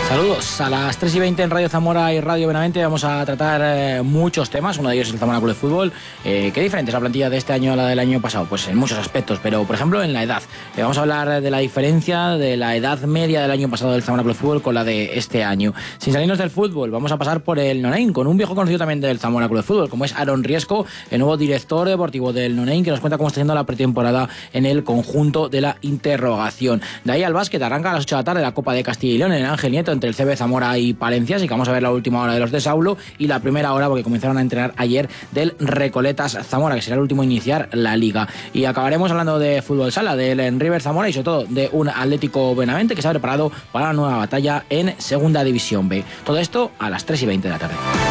Saludos. A las 3:20 en Radio Zamora y Radio Benavente vamos a tratar muchos temas. Uno de ellos es el Zamora Club de Fútbol. ¿Qué diferente es la plantilla de este año a la del año pasado? Pues en muchos aspectos, pero por ejemplo en la edad. Vamos a hablar de la diferencia de la edad media del año pasado del Zamora Club de Fútbol con la de este año. Sin salirnos del fútbol, vamos a pasar por el Nonain, con un viejo conocido también del Zamora Club de Fútbol, como es Aaron Riesco, el nuevo director deportivo del Nonain, que nos cuenta cómo está siendo la pretemporada en el conjunto de la interrogación. De ahí al básquet, arranca a las 8 de la tarde la Copa de Castilla y León en el Ángel Nieto entre el CB Zamora y Palencia, así que vamos a ver la última hora de los de Saulo y la primera hora, porque comenzaron a entrenar ayer, del Recoletas Zamora, que será el último a iniciar la liga. Y acabaremos hablando de fútbol sala, del River Zamora y sobre todo de un Atlético Benavente que se ha preparado para la nueva batalla en Segunda División B. Todo esto a las 3:20 de la tarde.